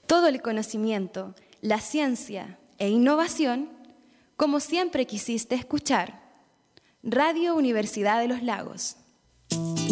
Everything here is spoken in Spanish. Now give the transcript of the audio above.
todo el conocimiento, la ciencia e innovación, como siempre quisiste escuchar. Radio Universidad de los Lagos.